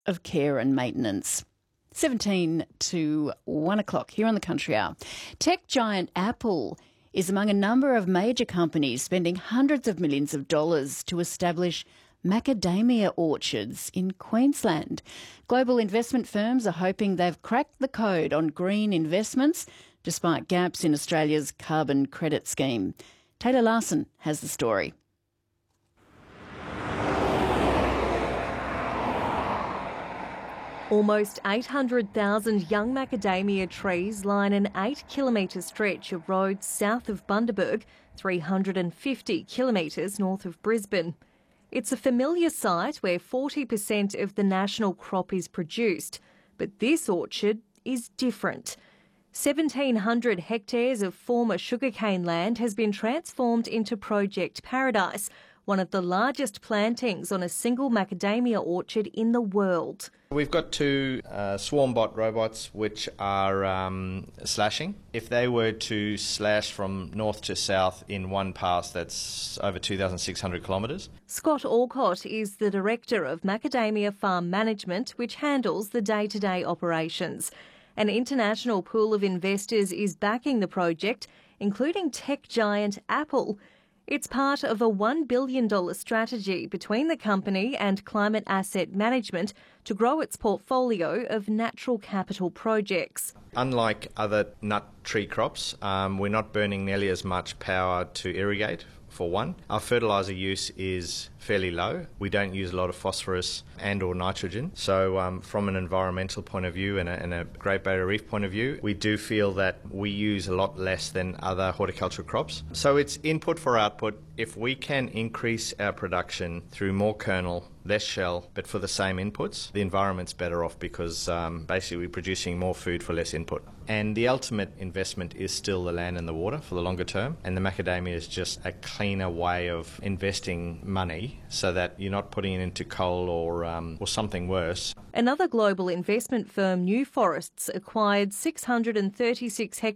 of care and maintenance. 17 to 1 o'clock here on the Country Hour. Tech giant Apple is among a number of major companies spending hundreds of millions of dollars to establish macadamia orchards in Queensland. Global investment firms are hoping they've cracked the code on green investments, despite gaps in Australia's carbon credit scheme. Taylor Larson has the story. Almost 800,000 young macadamia trees line an 8-kilometre stretch of road south of Bundaberg, 350 kilometres north of Brisbane. It's a familiar site where 40% of the national crop is produced, but this orchard is different. 1,700 hectares of former sugarcane land has been transformed into Project Paradise, one of the largest plantings on a single macadamia orchard in the world. We've got two SwarmBot robots which are slashing. If they were to slash from north to south in one pass, that's over 2,600 kilometres. Scott Alcott is the Director of Macadamia Farm Management, which handles the day-to-day operations. An international pool of investors is backing the project, including tech giant Apple. It's part of a $1 billion strategy between the company and Climate Asset Management to grow its portfolio of natural capital projects. Unlike other nut tree crops, we're not burning nearly as much power to irrigate, for one. Our fertiliser use is fairly low. We don't use a lot of phosphorus and or nitrogen. So from an environmental point of view and a Great Barrier Reef point of view, we do feel that we use a lot less than other horticultural crops. So it's input for output. If we can increase our production through more kernel, less shell, but for the same inputs, the environment's better off because basically we're producing more food for less input. And the ultimate investment is still the land and the water for the longer term. And the macadamia is just a cleaner way of investing money so that you're not putting it into coal or something worse. Another global investment firm, New Forests, acquired 636 hectares